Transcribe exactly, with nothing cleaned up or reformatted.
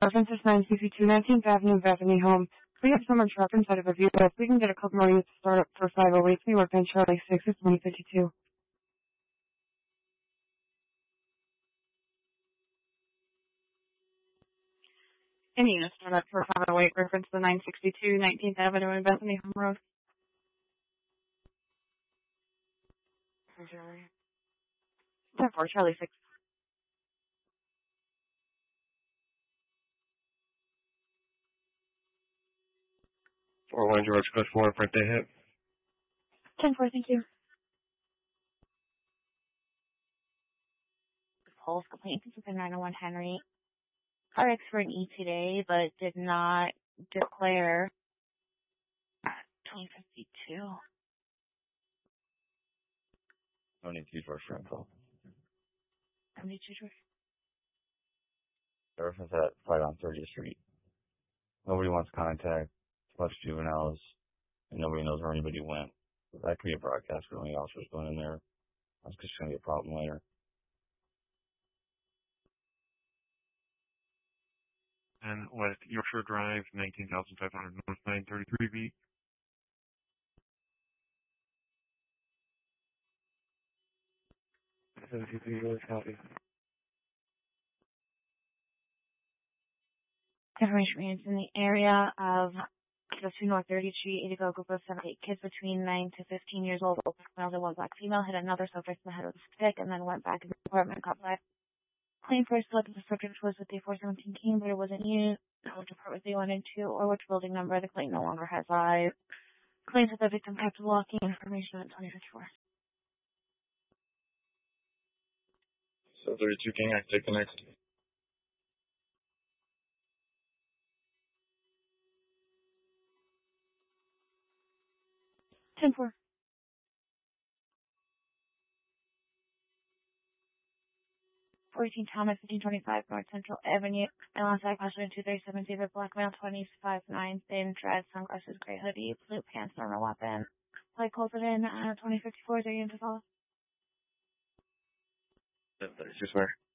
Reference is nine C C two, nineteenth Avenue, Bethany Home. We have so much reference out of a view that we can get a couple more units to start up for five oh eight. We work on Charlie six, it's one fifty-two. Any units start up for five oh eight, reference the nine sixty-two, nineteenth Avenue and Bethany Home Road. ten four, Charlie six. four one George Coast four, print day hit. ten four, thank you. Pulse complaint with the nine oh one Henry. Car X for an E today, but did not declare at twenty fifty-two. seventy-two George Rental. seventy-two George. The reference at five on thirtieth Street. Nobody wants contact. It's a bunch of juveniles, and nobody knows where anybody went. That could be a broadcast for any officers going in there. That's just going to be a problem later. And West Yorkshire Drive, nineteen thousand five hundred North nine thirty-three B. Information is in the area of two North thirtieth Street, Indigo group of seven, eight kids between nine to fifteen years old, both male and one black female, hit another subject in the head with a stick, and then went back in the apartment, got black. Claim first look at the subject was with the four seventeen King, but it wasn't used. Which apartment they went into or which building number. The claim no longer has eyes. Claims that the victim kept blocking information at twenty fifty-four. So thirty-two King, I take the next. ten four. fourteen Thomas, fifteen twenty-five North Central Avenue, Alongside Passion two thirty-seven, David Black male, twenty-five nine, thin, dread, sunglasses, gray hoodie, blue pants, normal weapon. Play calls it in, uh, twenty fifty-four, is there you to follow? thirty-two, sir.